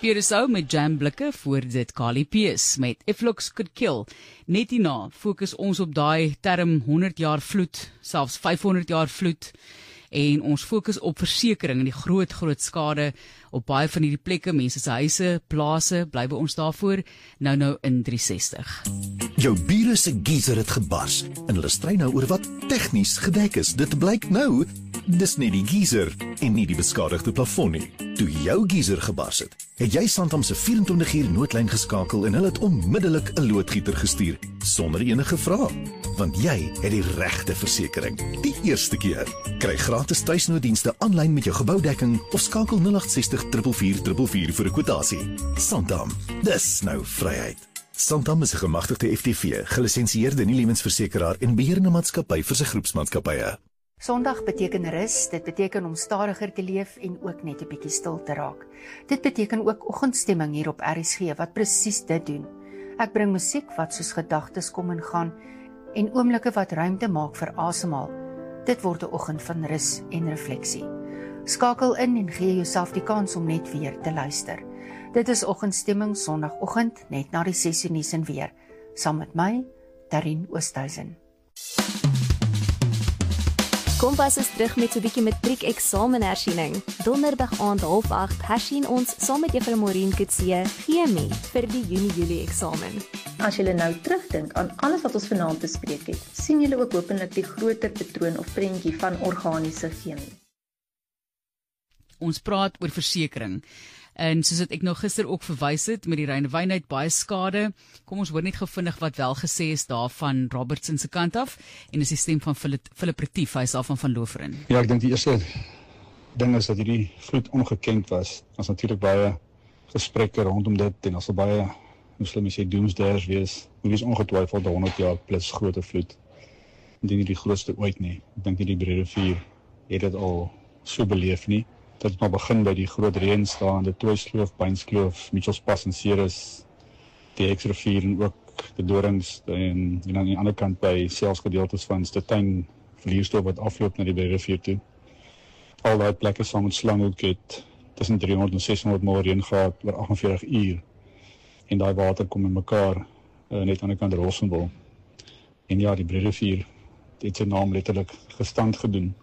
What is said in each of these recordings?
Pieresou met jamblikke voor dit Kali Pees met If Looks Could Kill. Net hierna fokus ons op daai term 100 jaar vloed, selfs 500 jaar vloed. En ons fokus op versekering en die groot skade op baie van hierdie plekke, mense se huise, plase, bly by ons daarvoor, nou in 360. Jou bure se geyser het gebars en hulle stry nou oor wat tegnies gedek is. Dit blyk nou, dis nie die geyser en nie die beskadigde plafon nie. Toe jou geyser gebars het jy Santam se 24 uur noodlyn geskakel en hulle het onmiddellik 'n loodgieter gestuur, sonder enige vrae. Want jy het die regte versekering, die eerste keer. Kry gratis tuisnooddienste aanlyn met jou geboudekking of skakel 0860 444 444 vir 'n kwotasie. Santam, dis nou vryheid. Santam is 'n gemagtigde FTV, gelisensieerde nie-lewensversekeraar en beheerende maatskappy vir sy groepsmaatskappye. Sondag beteken rus, dit beteken om stadiger te leef en ook net 'n bietjie stil te raak. Dit beteken ook oggendstemming hier op RSG wat presies dit doen. Ek bring musiek wat soos gedagtes kom en gaan en oomblikke wat ruimte maak vir asemhaal. Dit word 'n oggend van rus en refleksie. Skakel in en gee jouself die kans om net weer te luister. Dit is oggendstemming Sondagoggend net na die 6 uur nuus en weer. Saam met my, Darien Oosthuizen. Kompas is terug met so 'n bietjie matriek-eksamenhersiening. Donderdag aand 7:30 hersien ons saam met Juffrou Maureen Kutse chemie vir die Junie-Julie eksamen. As julle nou terugdink aan alles wat ons vanaand bespreek het, sien julle ook hopelik die groter patroon of prentjie van organiese chemie. Ons praat oor versekering. En soos ek nou gister ook verwys het met die Rynewynheid baie skade. Kom ons hoor net gou vinnig wat wel gesê is daar van Robertson se kant af en is die stem van Philip Retief, hy is daar van Loferen. Ja, ek dink die eerste ding is dat hierdie vloed ongekend was. Ons natuurlik baie gesprekke rondom dit en as er baie, hoe sal mens sê, doomsdayers wees. Hier is ongetwyfeld 100 jaar plus grote vloed. Ek dink nie die grootste ooit nie. Ek dink nie die Breederivier het dit al so beleef nie. Dat het maar begin by die groot reëns daar in die Toyskloof, Beinskloof, Mitchells Pass en Ceres, die Hexrivier en ook die Dorings en aan die ander kant by selfs gedeeltes van Stetyn, Vlierstof wat afloop na die Breederivier toe. Al die plekke saam met Slanghoek het tussen 300 en 600 mal reën gehad oor 48 uur. En daai water kom in mekaar net aan die kant Rossenwil. En ja, die Breederivier het sy naam letterlik gestand gedoen.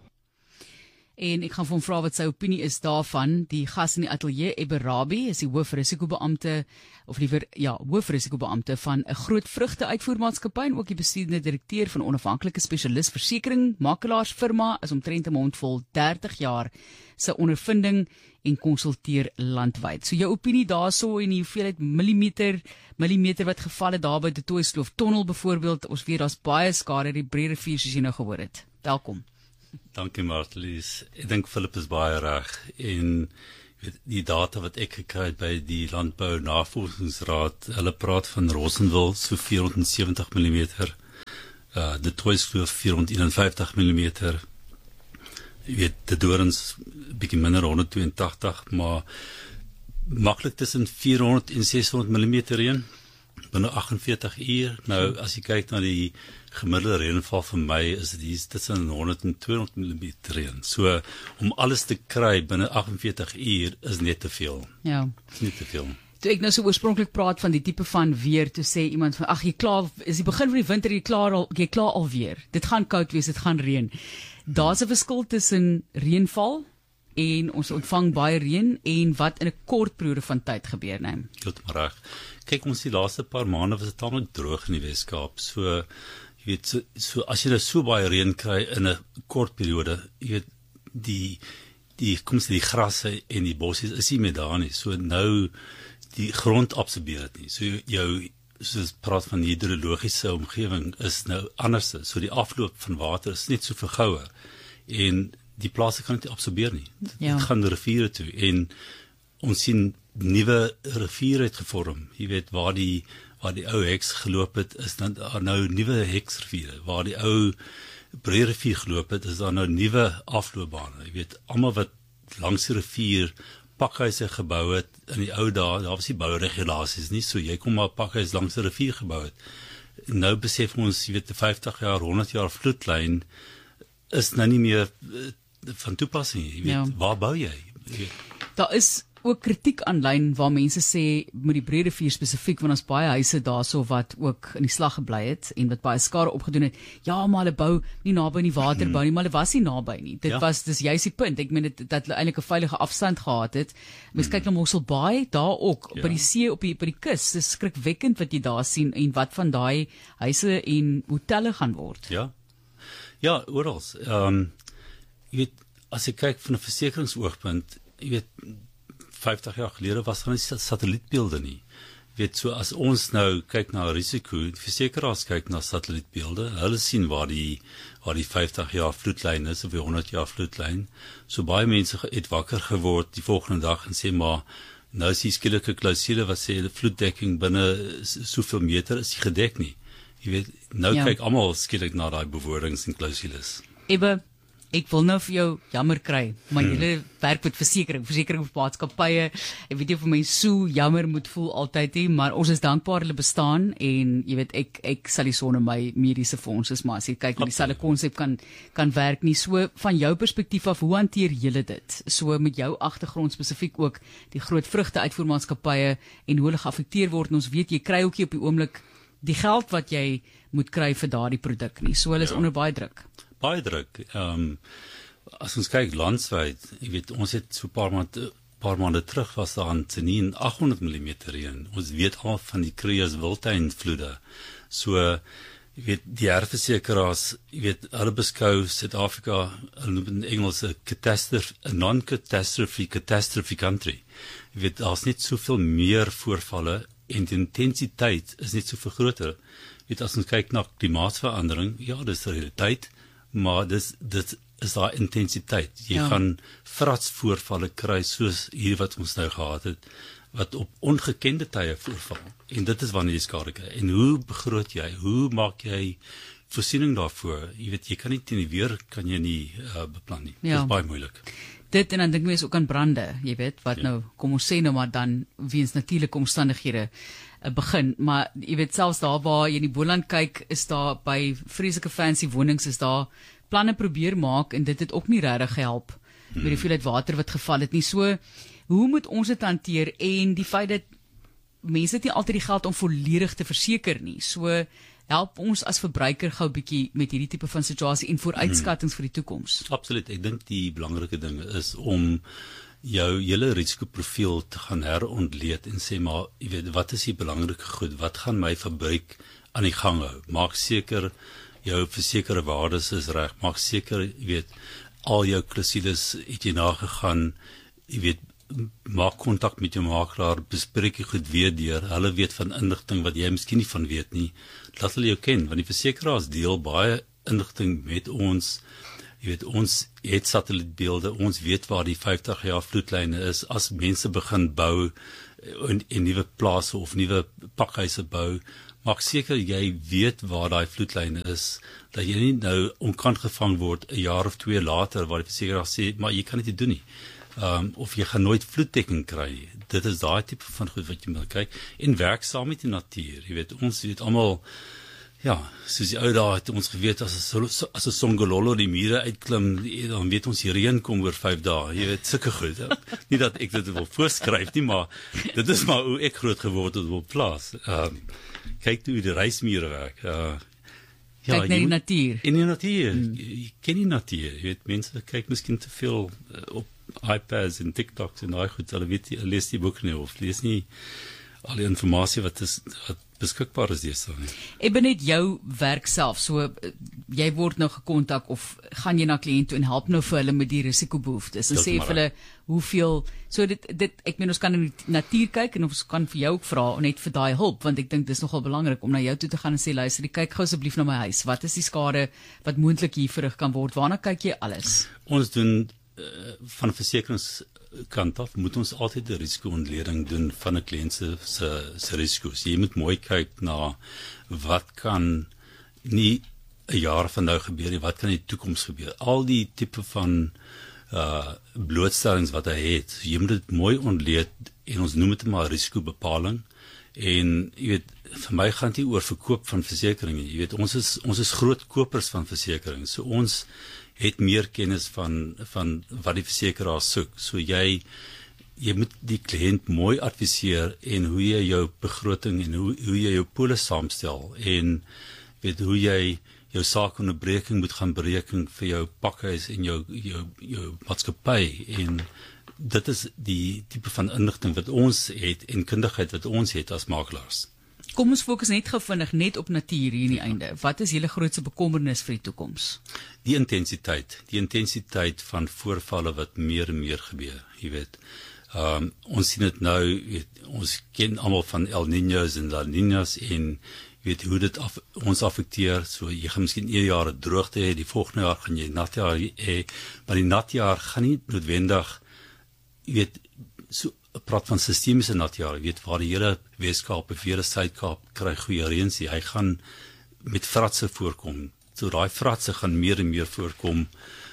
En ek gaan vir hom vra wat sy opinie is daarvan. Die gas in die ateljee, Ebbe Rabie, is die hoofrisikobeampte, of liewer, ja, hoofrisikobeampte van 'n groot vrugte-uitvoermaatskappy en ook die bestuurende direkteur van onafhanklike spesialis versekering, makelaarsfirma, is omtrent 'n mondvol 30 jaar sy ondervinding en konsulteer landwyd. So jou opinie daarso en die hoeveelheid millimeter wat geval het daar by die Toyskloof tonnel byvoorbeeld, ons weet daar's baie skade die Breederivier soos jy nou gehoor het. Welkom. Dankie Martelies. Ek dink Philip is baie reg en die data wat ek gekry het by die Landbou Navorsingsraad, hulle praat van Rossenwil so 470 mm, die Toyskloof 451 mm, die Dorings bietjie minder 182, maar maklik tussen 400 en 600 mm reën binne 48 uur. Nou as jy kyk na die gemiddelde reënval vir my is dit hier tussen 100 en 200 mm reën. So om alles te kry binne 48 uur is net te veel. Ja. Is nie te veel. Toe ek nou so oorspronklik praat van die tipe van weer, toe sê iemand van ag jy klaar, is die begin van die winter jy klaar alweer. Dit gaan koud wees, dit gaan reën. Daar's 'n verskil tussen reënval en ons ontvang baie reën en wat in 'n kort periode van tyd gebeur, nee. Heeltemal reg. Kyk, ons die laaste paar maande was dit tamelik droog in die Weskaap. So jy weet, so as jy nou so baie reën kry in 'n kort periode, jy weet die grasse en die bossies is nie meer daar nie. So nou die grond absorbeer dit nie. So soos praat van die hidrologiese omgewing is nou anders. So die afloop van water is net so vergoue en die plase kan dit absorbeer nie. Ja. Dit gaan riviere toe en ons sien nuwe riviere het gevorm. Jy weet waar die ou heks geloop het, is dan nou nuwe heksriviere. Waar die ou Breederivier geloop het, is daar nou nuwe afloopbane. Jy weet, almal wat langs die rivier pakhuise gebou het in die ou dae, daar was die bouregulasies nie, so jy kon maar pakhuis langs die rivier gebou het. Nou besef ons, jy weet, die 50 jaar, 100 jaar vloedlyn is nou nie meer van toepassing. Jy weet, waar bou jy? Daar is ook kritiek aanlyn waar mense sê met die Breë Rivier spesifiek, want ons baie huise daarso wat ook in die slag gebly het en wat baie skade opgedoen het. Ja, maar hulle bou nie naby die water bou nie, maar hulle was nie naby nie. Dis juist die punt. Ek meen dat hulle eintlik 'n veilige afstand gehad het. Mens kyk na Mossel Bay daar ook by die see op die kus. Dis skrikwekkend wat jy daar sien en wat van daai huise en hotelle gaan word. Ja, oral. Jy weet, as ek kyk van 'n versekeringsoogpunt, jy weet 50 jaar gelede was daar nie satellietbeelde nie. Weet so as ons nou kyk na risiko, die versekeraars kyk na satellietbeelde, hulle sien waar die 50 jaar vloedlyn is of die 100 jaar vloedlyn. So baie mense het wakker geword die volgende dag en sê maar nou is die skielike klousule wat sê die vloeddekking binne soveel meter is nie gedek nie. Jy weet, nou kyk almal skielik na daai bewoordings en klousules. Ek wil nou vir jou jammer kry, maar julle werk met versekeringsmaatskappye. Ek weet nie of mense so jammer moet voel altyd nie, maar ons is dankbaar hulle bestaan en jy weet ek sal nie sonder my mediese fonds is, maar as jy kyk na dieselfde konsep kan werk nie. So van jou perspektief af, hoe hanteer julle dit? So met jou agtergrond spesifiek ook die groot vrugte uitvoermaatskappye en hoe hulle geaffekteer word en ons weet jy kry ook nie op die oomblik die geld wat jy moet kry vir daardie produk nie. So hulle is onder baie druk. Baie druk. As ons kyk landwyd, jy weet, ons het so 'n paar maande terug was daar in Tsenin 800 mm reën. Ons weet al van die Creus Wildtuin vloede. So, jy weet, die herversekeraars, jy weet, hulle beskou Suid-Afrika, hulle noem in Engels 'n non-catastrophe country. Jy weet, daar's net soveel meer voorvalle en die intensiteit is net so vergroter. Jy weet, as ons kyk na klimaatsverandering, ja, dis 'n realiteit, maar dit is daai intensiteit. Jy gaan fratsvoorvalle kry soos hier wat ons nou gehad het, wat op ongekende tye voorval. En dit is wanneer jy skade kry. En hoe begroot jy? Hoe maak jy voorsiening daarvoor? Jy weet, jy kan nie teen die weer kan jy nie beplan nie. Dit is baie moeilik. Dit en dan dink mense ook aan brande, jy weet, wat nou, kom ons sê nou maar dan weens natuurlike omstandighede begin, maar jy weet selfs daar waar jy in die Boland kyk, is daar by vreeslike fancy wonings is daar planne probeer maak en dit het ook nie regtig gehelp met die hoeveelheid water wat geval het nie. So, hoe moet ons dit hanteer en die feit dat mense het nie altyd die geld om volledig te verseker nie. So, help ons as verbruiker gou bietjie met hierdie tipe van situasie en vooruitskattings vir die toekoms. Absoluut. Ek dink die belangrike ding is om jou hele risikoprofiel te gaan herontleed en sê maar, jy weet, wat is die belangrike goed? Wat gaan my fabriek aan die gang hou? Maak seker jou versekerde waardes is reg. Maak seker, jy weet, al jou klousules het jy nagegaan. Jy weet, maak kontak met jou makelaar, bespreek jy goed weer deur. Hulle weet van inligting wat jy miskien nie van weet nie. Laat hulle jou ken, want die versekeraars deel baie inligting met ons. Jy weet, ons het satellietbeelde, ons weet waar die 50 jaar vloedlyne is. As mense begin bou en nuwe plase of nuwe pakhuise bou, maak seker jy weet waar daai vloedlyne is, dat jy nie nou onkant gevang word 'n jaar of 2 later waar die versekeraar sê, maar jy kan dit nie doen nie. Of jy gaan nooit vloeddekking kry. Dit is daai tipe van goed wat jy moet kyk en werk saam met die natuur. Jy weet, ons weet almal, ja, soos die ou dae het ons geweet as 'n songololo die mure uitklim, dan weet ons die reën kom oor 5 dae. Jy weet, sulke goed. Nie dat ek dit wil voorskryf nie, maar dit is maar hoe ek groot geword het op plaas. Kyk hoe die reismure werk. Kyk na die natuur. In die natuur. Jy ken die natuur. Jy weet, mense kyk miskien te veel op iPads en TikToks en daai goed. Hulle weet nie, lees die boek nie of lees nie al die inligting wat beskikbaar is deesdae nie. Ek ben net jou werk self, so jy word nou gekontak of gaan jy na kliënte en help nou vir hulle met die risikobehoeftes en sê vir hulle hoeveel, so dit ek meen ons kan in die natuur kyk en ons kan vir jou ook vra net vir daai hulp, want ek dink dis nogal belangrik om na jou toe te gaan en sê luister, kyk gou asseblief na my huis, wat is die skade wat moontlik hier verrig kan word, waarna kyk jy alles? Ons doen van versekeringskant af moet ons altyd 'n risiko-ontleding doen van 'n kliënt se risiko's. Jy moet mooi kyk na wat kan nie 'n jaar van nou gebeur nie, wat kan in die toekoms gebeur. Al die tipe van blootstellings wat hy het, jy moet dit mooi ontleed en ons noem dit maar risikobepaling. En jy weet, vir my gaan dit nie oor verkoop van versekerings. Jy weet, ons is groot kopers van versekerings. So ons het meer kennis van wat die versekeraar soek. So jy jy moet die kliënt mooi adviseer en hoe jy jou begroting en hoe jy jou polis saamstel en weet hoe jy jou saakonderbreking moet gaan bereken vir jou pakhuis en jou maatskappy en dit is die tipe van inligting wat ons het en kundigheid wat ons het as makelaars. Kom ons fokus net gou vinnig net op natuur hier in die einde. Wat is julle grootste bekommernis vir die toekoms? Die intensiteit van voorvalle wat meer en meer gebeur, jy weet. Ons sien dit nou, ons ken almal van El Niños en La Niñas en weet hoe dit ons affekteer. So jy gaan miskien 1 jaar droogte hê, die volgende jaar gaan jy natjaar hê, maar die natjaar gaan nie noodwendig so praat van sistemiese natjare, waar die hele Weskaap of hele Suid-Kaap kry goeie reën, hy gaan met fratse voorkom. So daai fratse gaan meer en meer voorkom.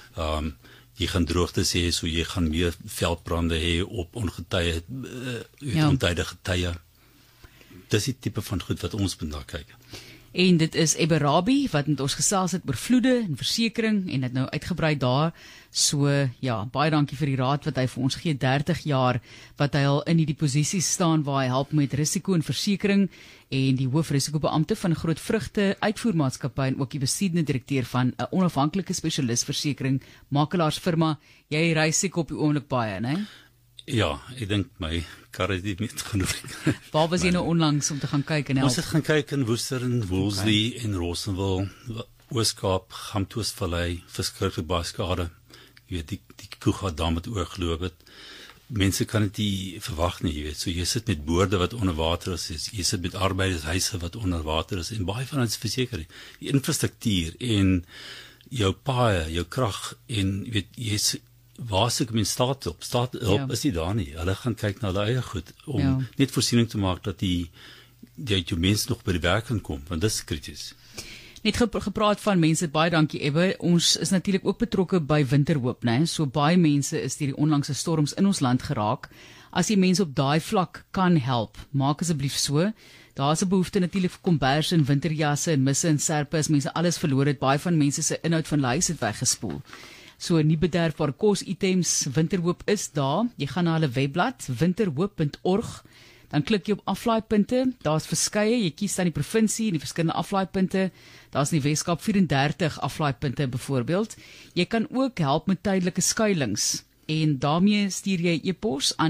Jy gaan droogtes hê, so jy gaan meer veldbrande hê op ongetydige ontydige tye. Dis die tipe van goed wat ons moet na kyk. En dit is Ebbe Rabie wat met ons gesels het oor vloede en versekering en dit nou uitgebrei daar. So ja, baie dankie vir die raad wat hy vir ons gee, 30 jaar wat hy al in hierdie posisie staan waar hy help met risiko en versekering en die hoofrisikobeampte van 'n groot vrugte uitvoermaatskappy en ook die bestuurende direkteur van 'n onafhanklike spesialis versekering makelaarsfirma. Jy reis seker op die oomblik baie, né? Ja, ek dink my kar is nie genoeg. Waar was jy nou onlangs om te gaan kyk en help? Ons het gaan kyk in Worcester en Wolseley en Rossendale, Ooskaap, Gamtoosvallei, verskriklik baie skade. Jy weet, die Kugadam het oorgeloop het. Mense kan dit nie verwag nie, jy weet. So jy sit met boorde wat onder water is, jy sit met arbeidershuise wat onder water is en baie van dit is verseker. Die infrastruktuur en jou paaie, jou krag en jy weet waar se kom in staat hulp is nie daar nie. Hulle gaan kyk na hulle eie goed om net voorsiening te maak dat die mense nog by die werk kan kom, want dit is krities. Net gepraat van mense, baie dankie Ebbe. Ons is natuurlik ook betrokke by Winterhoop, né? So baie mense is deur die onlangse storms in ons land geraak. As jy mense op daai vlak kan help, maak asseblief so. Daar's 'n behoefte natuurlik vir kombers en winterjasse en misse en serpe as mense alles verloor het. Baie van mense se inhoud van hulle huis het weggespoel. So nie bederfbare kos-items, Winterhoop is daar. Jy gaan na hulle webblad winterhoop.org. Dan klik jy op aflaaipunte. Daar's verskeie. Jy kies dan die provinsie en die verskillende aflaaipunte. Daar's in die Weskaap 34 aflaaipunte byvoorbeeld. Jy kan ook help met tydelike skuilings en daarmee stuur jy e-pos aan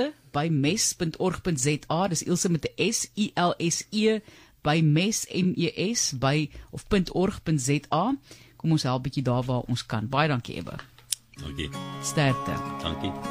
ilse@mes.org.za. Dis Ilse met 'n S, ILSE by mes of .org.za. Kom ons help bietjie daar waar ons kan. Baie dankie Ebbe. Dankie. Sterkte. Dankie.